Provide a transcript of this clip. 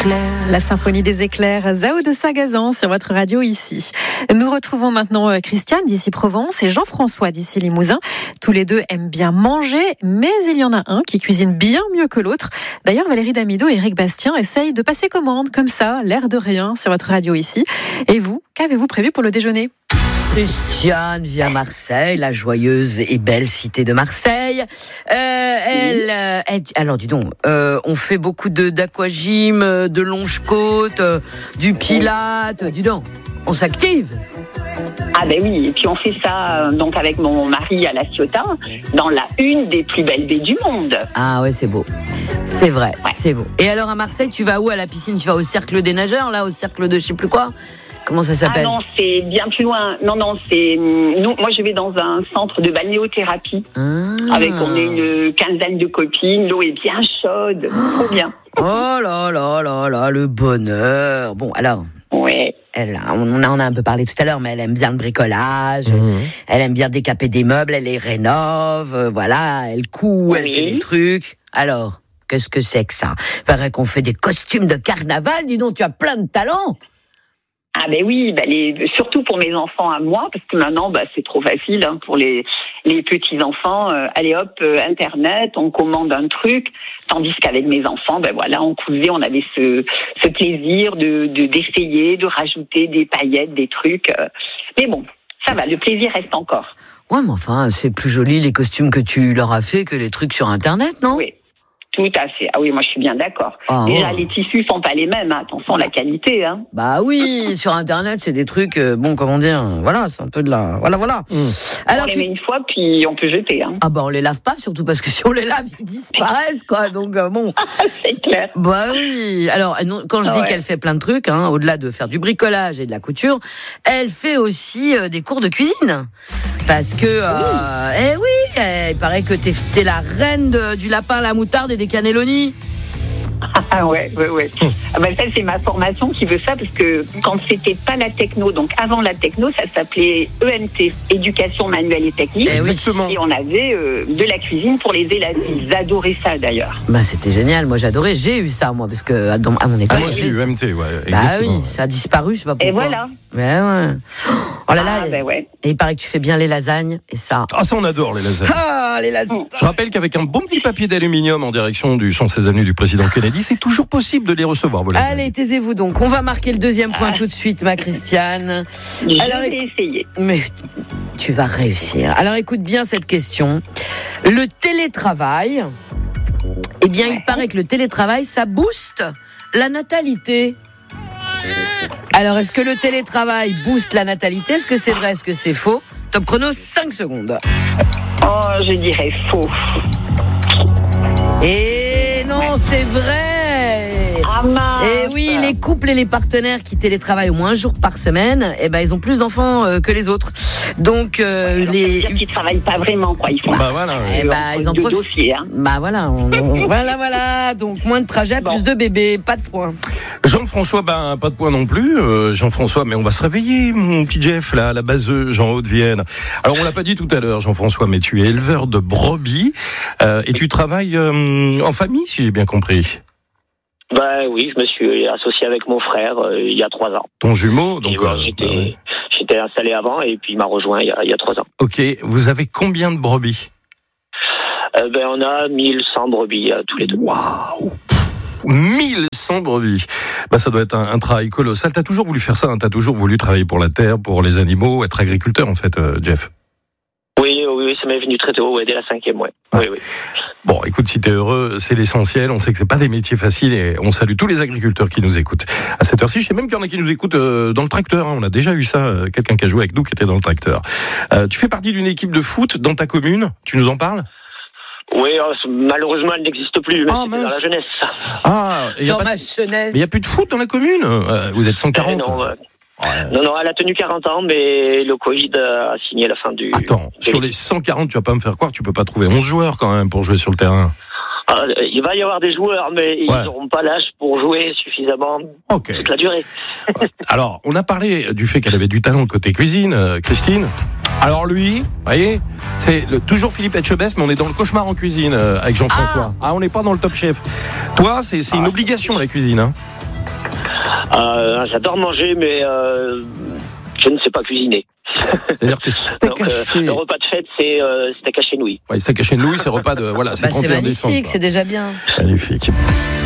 éclairs. La symphonie des éclairs, Zao de Sagazan sur votre radio ici. Nous retrouvons maintenant Christiane d'ici Provence et Jean-François d'ici Limousin. Tous les deux aiment bien manger, mais il y en a un qui cuisine bien mieux que l'autre. D'ailleurs, Valérie Damido et Eric Bastien essayent de passer commande comme ça, l'air de rien, sur votre radio ici. Et vous, qu'avez-vous prévu pour le déjeuner ? Christiane vit à Marseille, la joyeuse et belle cité de Marseille. Alors dis donc, on fait beaucoup d'aquagym, de longe-côte, du pilate, dis donc, on s'active. Ah ben oui, et puis on fait ça donc avec mon mari à La Ciotat, dans la une des plus belles baies du monde. Ah ouais, c'est beau. C'est vrai, ouais. C'est beau. Et alors à Marseille, tu vas où à la piscine ? Tu vas au cercle des nageurs, là, au cercle de je sais plus quoi ? Comment ça s'appelle ? Ah non, c'est bien plus loin. Non, c'est... moi, je vais dans un centre de balnéothérapie. On est une quinzaine de copines. L'eau est bien chaude. Trop bien. Oh là là là là, le bonheur. Bon, alors... Ouais. On en a un peu parlé tout à l'heure, mais elle aime bien le bricolage. Elle aime bien décaper des meubles. Elle les rénove. Voilà, elle coud, elle fait des trucs. Alors, qu'est-ce que c'est que ça ? Il paraît qu'on fait des costumes de carnaval. Dis donc, tu as plein de talent. Ah ben oui, surtout pour mes enfants à moi, parce que maintenant c'est trop facile pour les petits enfants. Allez hop, Internet, on commande un truc, tandis qu'avec mes enfants, on cousait, on avait ce plaisir d'essayer, de rajouter des paillettes, des trucs. Mais bon, ça va, le plaisir reste encore. Ouais, mais enfin, c'est plus joli les costumes que tu leur as fait que les trucs sur Internet, non ? Oui. Tout à fait. Ah oui, moi je suis bien d'accord. Déjà, les tissus sont pas les mêmes. Attention, la qualité. Bah oui, sur Internet, c'est des trucs. Comment dire ? Voilà, c'est un peu de la. Voilà. Alors, on les met une fois, puis on peut jeter. Ah bah on les lave pas, surtout parce que si on les lave, ils disparaissent, quoi. Donc bon. C'est clair. Bah oui. Alors quand je dis qu'elle fait plein de trucs, au-delà de faire du bricolage et de la couture, elle fait aussi des cours de cuisine. Parce que, il paraît que t'es la reine du lapin à la moutarde et des cannelloni. Ah ouais. Ça, c'est ma formation qui veut ça, parce que quand c'était pas la techno, donc avant la techno, ça s'appelait EMT, Éducation manuelle et technique. Exactement. Et on avait de la cuisine pour les élèves. Ils adoraient ça, d'ailleurs. C'était génial. Moi, j'adorais. J'ai eu ça, moi, parce que à mon école. Moi aussi, EMT, ouais. Bah oui, ça a disparu, je sais pas pourquoi. Et voilà. Ouais. Oh là là. Ouais. Et il paraît que tu fais bien les lasagnes, et ça. Ah, ça, on adore les lasagnes. Ah, les lasagnes. Je rappelle qu'avec un bon petit papier d'aluminium en direction du 116 avenue du président Kennedy, c'est toujours possible de les recevoir, vos lasagnes. Allez, taisez-vous donc. On va marquer le deuxième point tout de suite, ma Christiane. Je vais essayer. Mais tu vas réussir. Alors, écoute bien cette question. Le télétravail, il paraît que le télétravail, ça booste la natalité. Alors, est-ce que le télétravail booste la natalité ? Est-ce que c'est vrai ? Est-ce que c'est faux ? Top chrono, 5 secondes. Oh, je dirais faux. Et non, c'est vrai. Ah mince. Et oui, les couples et les partenaires qui télétravaillent au moins un jour par semaine, ils ont plus d'enfants que les autres. Donc les qui travaillent pas vraiment, quoi. Ils font. Voilà. Ils en profitent. Dossiers, Voilà. Donc moins de trajets, plus de bébés, pas de points. Jean-François, pas de point non plus. Jean-François, mais on va se réveiller, mon petit Jeff, là, à la base Jean Haute-Vienne. Alors, on l'a pas dit tout à l'heure, Jean-François, mais tu es éleveur de brebis et tu travailles en famille, si j'ai bien compris. Oui, je me suis associé avec mon frère il y a 3 ans. Ton jumeau, donc. J'étais installé avant et puis il m'a rejoint il y a 3 ans. Ok, vous avez combien de brebis ? On a 1100 brebis tous les deux. Waouh ! 1100 brebis. Ça doit être un travail colossal. T'as toujours voulu faire ça, t'as toujours voulu travailler pour la terre, pour les animaux, être agriculteur en fait, Jeff. Oui, ça m'est venu très tôt, dès la 5e, ouais. Ah. Oui. Bon, écoute, si t'es heureux, c'est l'essentiel. On sait que c'est pas des métiers faciles et on salue tous les agriculteurs qui nous écoutent. À cette heure-ci, je sais même qu'il y en a qui nous écoutent dans le tracteur. On a déjà eu ça, quelqu'un qui a joué avec nous qui était dans le tracteur. Tu fais partie d'une équipe de foot dans ta commune. Tu nous en parles ? Oui, malheureusement, elle n'existe plus, mais c'était dans la jeunesse. Dans ma jeunesse. Mais il n'y a plus de foot dans la commune. Vous êtes 140. Non, elle a tenu 40 ans, mais le Covid a signé la fin du... Attends, sur les 140, tu vas pas me faire croire que tu peux pas trouver 11 joueurs quand même pour jouer sur le terrain. Il va y avoir des joueurs, mais ils n'auront pas l'âge pour jouer suffisamment toute la durée. Alors, on a parlé du fait qu'elle avait du talent côté cuisine, Christine. Alors lui, vous voyez, c'est toujours Philippe Etchebest, mais on est dans le cauchemar en cuisine avec Jean-François. On n'est pas dans le Top Chef. Toi, c'est une obligation la cuisine, hein. J'adore manger, mais je ne sais pas cuisiner. C'est-à-dire que steak haché... le repas de fête, c'est steak haché nouilles. Ouais, steak haché nouilles, c'est repas de... Voilà, c'est 31 décembre. C'est magnifique, c'est déjà bien. Magnifique.